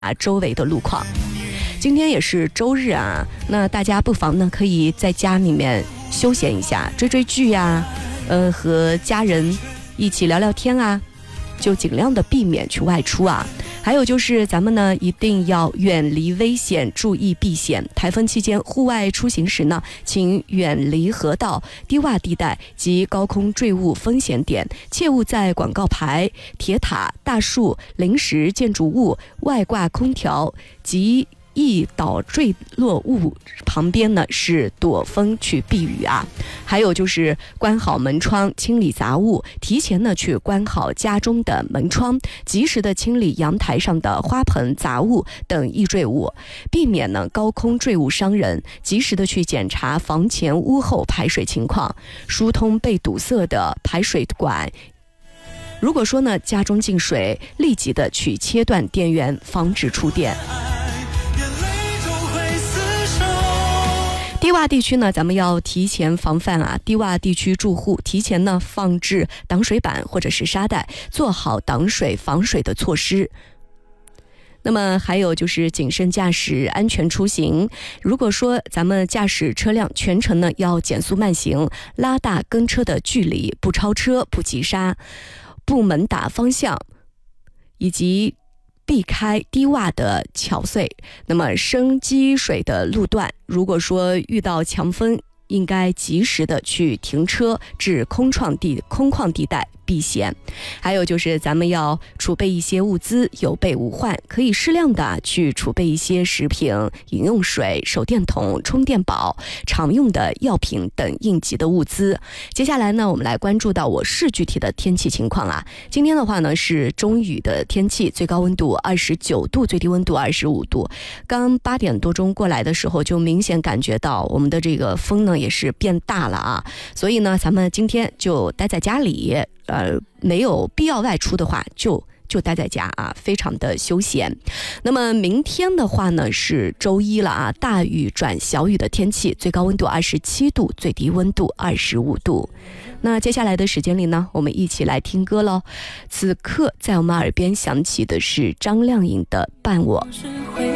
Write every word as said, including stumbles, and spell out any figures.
周围的路况。今天也是周日啊，那大家不妨呢可以在家里面休闲一下，追追剧呀、啊，呃，和家人一起聊聊天啊，就尽量的避免去外出啊。还有就是咱们呢一定要远离危险，注意避险。台风期间户外出行时呢，请远离河道、低洼地带及高空坠物风险点，切勿在广告牌、铁塔、大树、临时建筑物、外挂空调及易倒坠落物旁边呢是躲风去避雨啊。还有就是关好门窗，清理杂物，提前呢去关好家中的门窗，及时的清理阳台上的花盆、杂物等易坠物，避免呢高空坠物伤人。及时的去检查房前屋后排水情况，疏通被堵塞的排水管。如果说呢家中进水，立即的去切断电源，防止触电。低洼地区呢，咱们要提前防范啊！低洼地区住户提前呢放置挡水板或者是沙袋，做好挡水防水的措施。那么还有就是谨慎驾驶，安全出行。如果说咱们驾驶车辆全程呢要减速慢行，拉大跟车的距离，不超车、不急刹、不猛打方向，以及避开低洼的桥隧。那么深积水的路段，如果说遇到强风，应该及时的去停车至空旷地空旷地带避险。还有就是咱们要储备一些物资，有备无患，可以适量的去储备一些食品、饮用水、手电筒、充电宝、常用的药品等应急的物资。接下来呢，我们来关注到我市具体的天气情况啊。今天的话呢是中雨的天气，最高温度二十九度，最低温度二十五度。刚八点多钟过来的时候，就明显感觉到我们的这个风呢也是变大了啊，所以呢咱们今天就待在家里，呃，没有必要外出的话就就待在家啊，非常的休闲。那么明天的话呢是周一了啊，大雨转小雨的天气，最高温度二十七度，最低温度二十五度。那接下来的时间里呢，我们一起来听歌咯。此刻在我们耳边响起的是张靓颖的《伴我》。